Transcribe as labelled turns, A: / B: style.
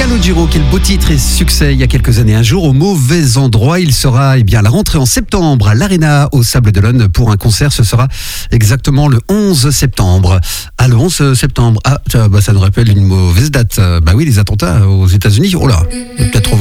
A: Calogero, quel beau titre et succès il y a quelques années. Un jour au mauvais endroit, il sera à la rentrée en septembre à l'Arena au Sable d'Olonne pour un concert. Ce sera exactement le 11 septembre. Ah, le 11 septembre. Ah, ça nous rappelle une mauvaise date. Bah oui, les attentats aux États-Unis. Oh là, peut-être